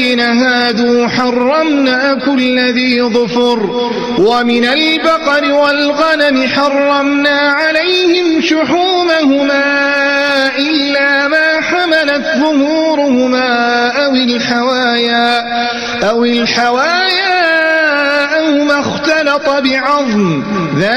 الذين هادوا حرمنا كل ذي ظفر ومن البقر والغنم حرمنا عليهم شحومهما إلا ما حملت ظهورهما أو الحوايا أو ما اختلط بعظم